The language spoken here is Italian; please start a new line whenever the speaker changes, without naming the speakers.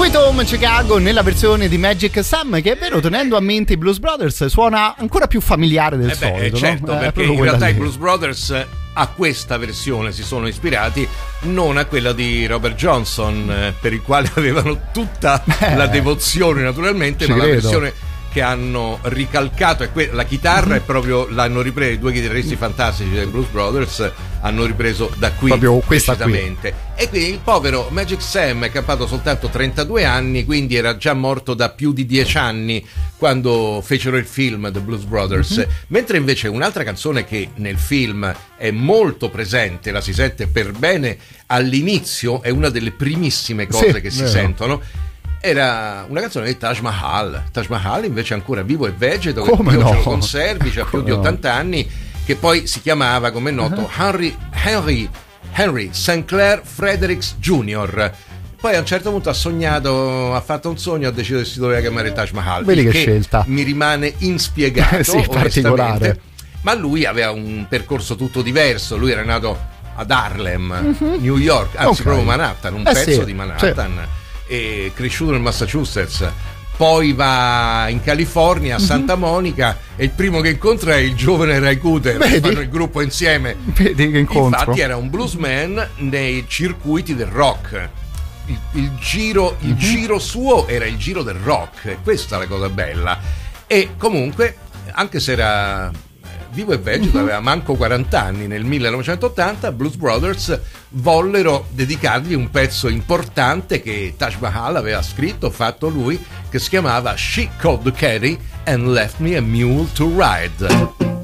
Sweet Home Chicago nella versione di Magic Sam, che è vero, tenendo a mente i Blues Brothers, suona ancora più familiare del solito,
certo,
no?
Perché in realtà i Blues Brothers a questa versione si sono ispirati, non a quella di Robert Johnson, per il quale avevano tutta la devozione naturalmente, ma la versione che hanno ricalcato la chitarra è proprio, l'hanno ripreso i due chitarristi fantastici dei Blues Brothers, hanno ripreso da qui
proprio questa
precisamente qui. E quindi il povero Magic Sam è campato soltanto 32 anni, quindi era già morto da più di 10 anni quando fecero il film The Blues Brothers, mentre invece un'altra canzone che nel film è molto presente, la si sente per bene all'inizio, è una delle primissime cose che si sentono, era una canzone di Taj Mahal. Taj Mahal invece è ancora vivo e vegeto, che ce lo conservi, c'ha più di 80 anni, che poi si chiamava, come è noto, Henry St. Clair Fredericks Jr. Poi a un certo punto ha fatto un sogno, ha deciso che si doveva chiamare Taj Mahal.
Vedi che scelta.
Mi rimane inspiegato,
sì, particolare.
Ma lui aveva un percorso tutto diverso. Lui era nato ad Harlem, New York, anzi proprio Manhattan, un pezzo di Manhattan, e cresciuto nel Massachusetts. Poi va in California, a Santa Monica, e il primo che incontra è il giovane Ray Cooder. Fanno il gruppo insieme.
Vedi che incontro.
Infatti era un bluesman nei circuiti del rock. Il giro suo era il giro del rock, e questa è la cosa bella. E comunque, anche se era vivo e vegeto, aveva manco 40 anni, nel 1980 Blues Brothers vollero dedicargli un pezzo importante che Taj Mahal aveva scritto, fatto lui, che si chiamava She Called the Caddy and Left Me a Mule to Ride.